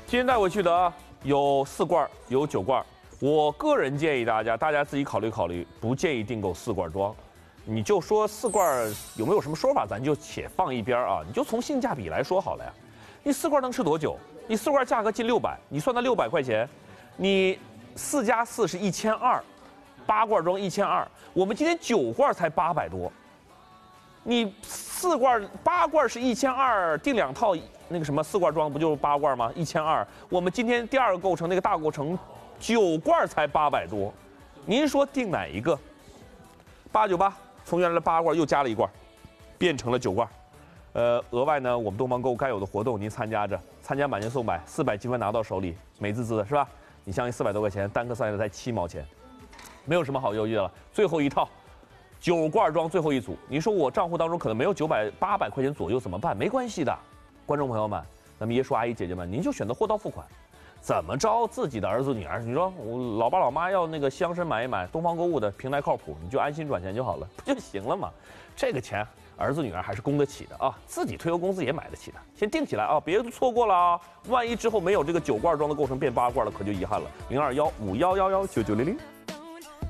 今天带回去的啊，有4罐，有9罐。我个人建议大家自己考虑考虑，不建议订购4罐装。你就说4罐有没有什么说法，咱就且放一边啊。你就从性价比来说好了呀。你4罐能吃多久？你4罐价格近600，你算它600块钱，你4加4是1200，8罐装1200，我们今天9罐才800多。你4罐8罐是1200，订2套那个什么4罐装不就是8罐吗？1200。我们今天第2个构成那个大构成9罐才800多，您说订哪一个？898，从原来的8罐又加了1罐，变成了9罐。额外呢，我们东方购物该有的活动您参加着，参加买件送买，400积分拿到手里，美滋滋的是吧？你相信400多块钱，单颗算下来才7毛钱，没有什么好犹豫的了。最后一套9罐装最后一组，你说我账户当中可能没有900、800块钱左右怎么办？没关系的，观众朋友们，那么爷叔阿姨姐姐们，您就选择货到付款。怎么着自己的儿子女儿，你说我老爸老妈要那个香参买一买，东方购物的平台靠谱，你就安心转钱就好了，不就行了吗？这个钱儿子女儿还是供得起的啊，自己退休工资也买得起的，先定起来啊，别错过了啊！万一之后没有这个9罐装的构成变8罐了，可就遗憾了。02151119900。